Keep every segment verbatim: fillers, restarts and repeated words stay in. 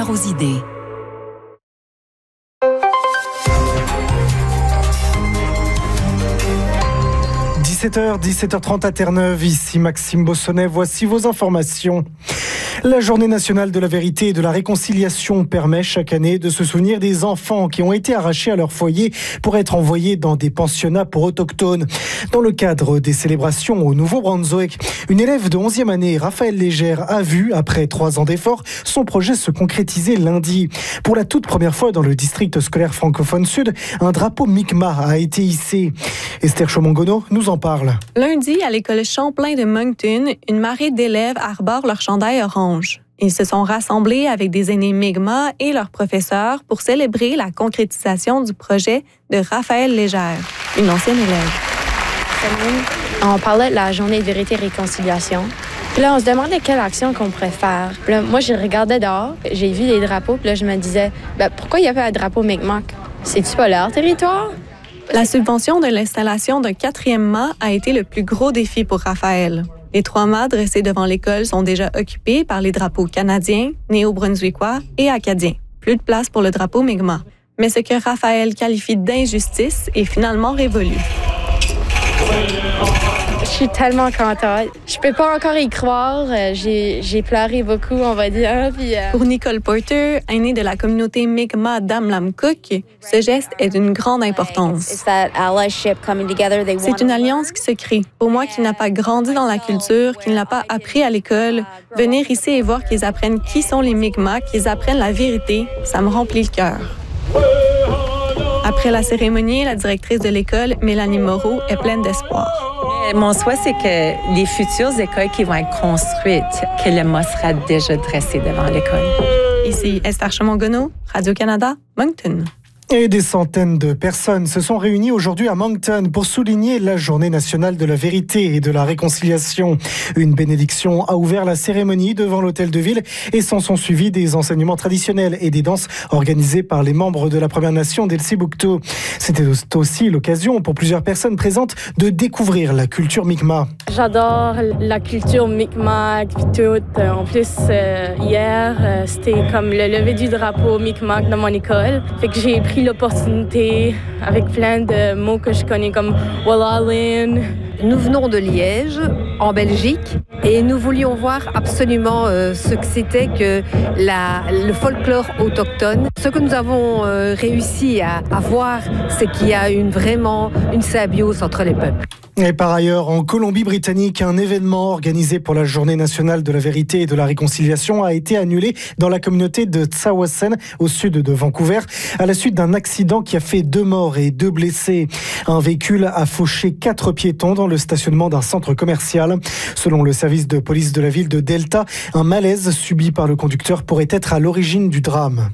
aux idées. dix-sept heures, dix-sept heures trente à Terre-Neuve, ici Maxime Bossonnet, voici vos informations. La Journée nationale de la vérité et de la réconciliation permet chaque année de se souvenir des enfants qui ont été arrachés à leur foyer pour être envoyés dans des pensionnats pour autochtones. Dans le cadre des célébrations au Nouveau-Brunswick, une élève de onzième année, Raphaël Légère, a vu, après trois ans d'efforts, son projet se concrétiser lundi. Pour la toute première fois dans le district scolaire francophone sud, un drapeau Mi'kmaq a été hissé. Esther Chomongono nous en parle. Lundi, à l'école Champlain de Moncton, une marée d'élèves arbore leur chandail orange. Ils se sont rassemblés avec des aînés Mi'kmaq et leurs professeurs pour célébrer la concrétisation du projet de Raphaël Légère, une ancienne élève. On parlait de la journée de vérité et réconciliation. Puis là, on se demandait quelle action qu'on pourrait faire. Puis là, moi, je regardais dehors, j'ai vu les drapeaux, puis là, je me disais, ben, pourquoi il y avait un drapeau Mi'kmaq? C'est-tu pas leur territoire? La subvention de l'installation d'un quatrième mât a été le plus gros défi pour Raphaël. Les trois mâts dressés devant l'école sont déjà occupés par les drapeaux canadiens, néo-brunswickois et acadiens. Plus de place pour le drapeau Mi'kmaq. Mais ce que Raphaël qualifie d'injustice est finalement révolu. Je suis tellement contente. Je peux pas encore y croire. J'ai, j'ai pleuré beaucoup, on va dire. Puis, euh... Pour Nicole Porter, aînée de la communauté Mi'kmaq d'Amlamcook, ce geste est d'une grande importance. C'est une alliance qui se crée. Pour moi qui n'a pas grandi dans la culture, qui ne l'a pas appris à l'école, venir ici et voir qu'ils apprennent qui sont les Mi'kmaq, qu'ils apprennent la vérité, ça me remplit le cœur. Après la cérémonie, la directrice de l'école, Mélanie Moreau, est pleine d'espoir. Mon souhait, c'est que les futures écoles qui vont être construites, que le mât sera déjà dressé devant l'école. Ici Esther Chomongono, Radio-Canada, Moncton. Et des centaines de personnes se sont réunies aujourd'hui à Moncton pour souligner la Journée nationale de la vérité et de la réconciliation. Une bénédiction a ouvert la cérémonie devant l'hôtel de ville et s'en sont suivis des enseignements traditionnels et des danses organisées par les membres de la Première Nation d'Elsibukto. C'était aussi l'occasion pour plusieurs personnes présentes de découvrir la culture Mi'kmaq. J'adore la culture Mi'kmaq puis tout. En plus, euh, hier, euh, c'était comme le lever du drapeau Mi'kmaq dans mon école. Fait que j'ai pris l'opportunité avec plein de mots que je connais comme Wallalin. Nous venons de Liège, en Belgique, et nous voulions voir absolument euh, ce que c'était que la, le folklore autochtone. Ce que nous avons euh, réussi à, à voir, c'est qu'il y a une, vraiment une symbiose entre les peuples. Et par ailleurs, en Colombie-Britannique, un événement organisé pour la Journée nationale de la vérité et de la réconciliation a été annulé dans la communauté de Tsawwassen, au sud de Vancouver, à la suite d'un accident qui a fait deux morts et deux blessés. Un véhicule a fauché quatre piétons dans le stationnement d'un centre commercial. Selon le service de police de la ville de Delta, un malaise subi par le conducteur pourrait être à l'origine du drame.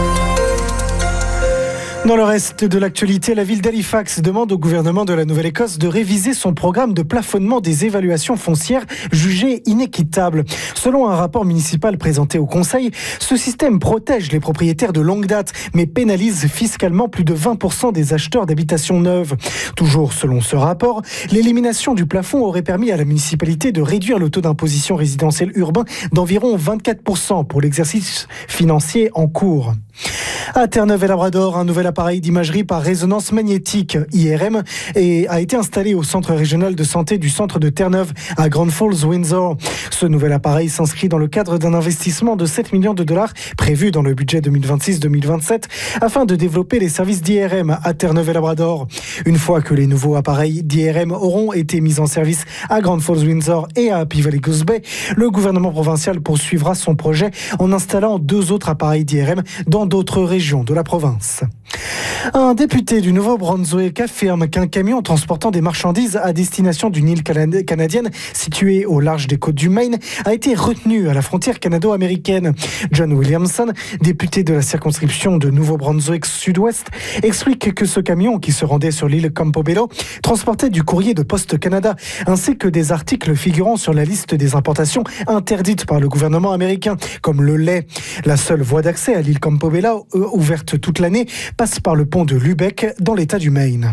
Dans le reste de l'actualité, la ville d'Halifax demande au gouvernement de la Nouvelle-Écosse de réviser son programme de plafonnement des évaluations foncières jugé inéquitable. Selon un rapport municipal présenté au Conseil, ce système protège les propriétaires de longue date, mais pénalise fiscalement plus de vingt pour cent des acheteurs d'habitations neuves. Toujours selon ce rapport, l'élimination du plafond aurait permis à la municipalité de réduire le taux d'imposition résidentielle urbain d'environ vingt-quatre pour cent pour l'exercice financier en cours. À Terre-Neuve et Labrador, un nouvel appareil d'imagerie par résonance magnétique, I R M, et a été installé au centre régional de santé du centre de Terre-Neuve à Grand Falls, Windsor. Ce nouvel appareil s'inscrit dans le cadre d'un investissement de sept millions de dollars prévu dans le budget deux mille vingt-six deux mille vingt-sept afin de développer les services d'I R M à Terre-Neuve et Labrador. Une fois que les nouveaux appareils d'I R M auront été mis en service à Grand Falls, Windsor et à Happy Valley Goose Bay, le gouvernement provincial poursuivra son projet en installant deux autres appareils d'I R M dans d'autres régions de la province. Un député du Nouveau-Brunswick affirme qu'un camion transportant des marchandises à destination d'une île canadienne située au large des côtes du Maine a été retenu à la frontière canado-américaine. John Williamson, député de la circonscription de Nouveau-Brunswick Sud-Ouest, explique que ce camion qui se rendait sur l'île Campobello transportait du courrier de Poste Canada ainsi que des articles figurant sur la liste des importations interdites par le gouvernement américain, comme le lait. La seule voie d'accès à l'île Campobello, ouverte toute l'année, passe par le pont de Lubec dans l'État du Maine.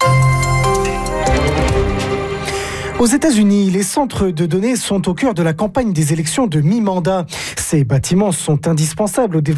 Aux États-Unis, les centres de données sont au cœur de la campagne des élections de mi-mandat. Ces bâtiments sont indispensables au développement